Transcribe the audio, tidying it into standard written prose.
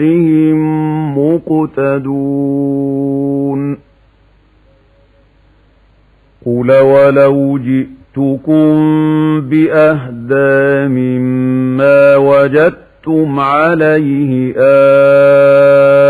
مقتدون قل ولو جئتكم بأهدى مما وجدتم عليه